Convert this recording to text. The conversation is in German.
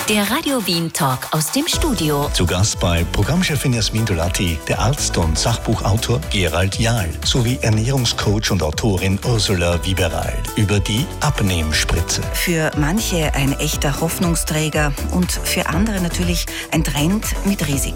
Der Radio Wien Talk aus dem Studio. Zu Gast bei Programmchefin Jasmin Dolatti, der Arzt und Sachbuchautor Gerald Jahl sowie Ernährungscoach und Autorin Ursula Wieberal über die Abnehmspritze. Für manche ein echter Hoffnungsträger und für andere natürlich ein Trend mit Risiken.